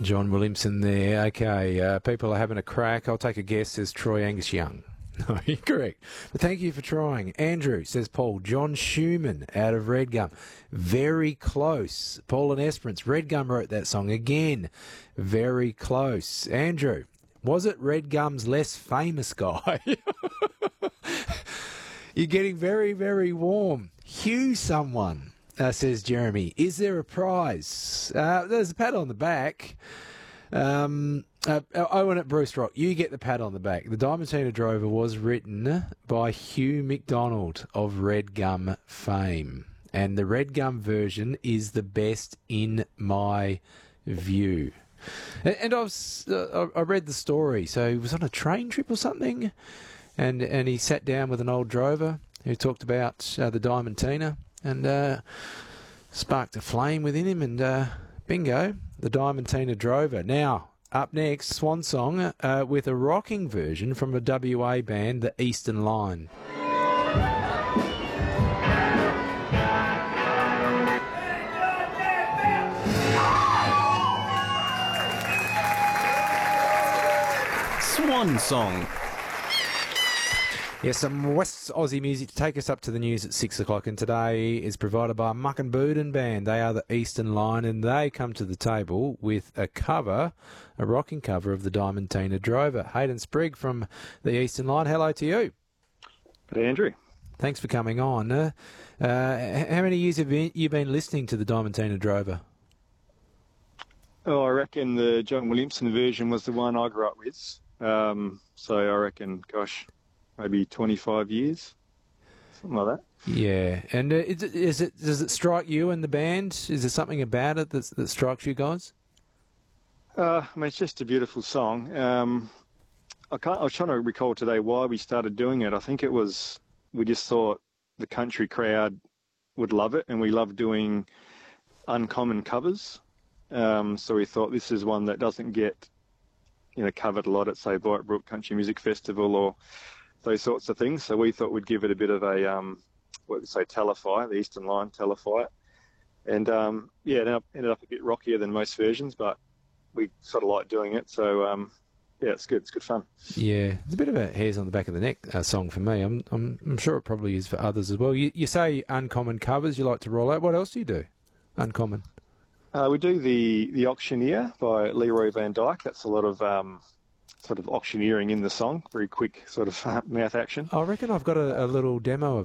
John Williamson there. Okay, people are having a crack. I'll take a guess, says Troy Angus Young. No, you're correct. But thank you for trying. Andrew, says Paul. John Schumann out of Redgum. Very close. Paul and Esperance. Redgum wrote that song again. Very close. Andrew, was it Redgum's less famous guy? You're getting very, very warm. Hugh someone, says Jeremy. Is there a prize? There's a pat on the back. Owen at Bruce Rock, you get the pat on the back. The Diamantina Drover was written by Hugh McDonald of Redgum fame. And the Redgum version is the best in my view. And I read the story. So he was on a train trip or something, and he sat down with an old drover who talked about the Diamantina and sparked a flame within him, and bingo, the Diamantina Drover. Now, up next, Swan Song with a rocking version from a WA band, the Eastern Line. Swan Song. Yes, some West Aussie music to take us up to the news at 6 o'clock, and today is provided by Muck and Boodin Band. They are the Eastern Line, and they come to the table with a rocking cover of the Diamantina Drover. Hayden Sprigg from the Eastern Line, hello to you. Hey, Andrew. Thanks for coming on. How many years have you been listening to the Diamantina Drover? Oh, I reckon the John Williamson version was the one I grew up with. So I reckon, maybe 25 years, something like that. Yeah, and does it strike you and the band? Is there something about it that strikes you guys? It's just a beautiful song. I was trying to recall today why we started doing it. I think it was we just thought the country crowd would love it, and we love doing uncommon covers. So we thought this is one that doesn't get covered a lot at, say, Brighton Country Music Festival or those sorts of things. So we thought we'd give it a bit of a, telefy, the Eastern Line telefy. And, it ended up a bit rockier than most versions, but we sort of like doing it. So, it's good. It's good fun. Yeah, it's a bit of a hairs on the back of the neck song for me. I'm sure it probably is for others as well. You say uncommon covers you like to roll out. What else do you do? Uncommon? We do the Auctioneer by Leroy Van Dyke. That's a lot of sort of auctioneering in the song, very quick sort of mouth action. I reckon I've got a little demo of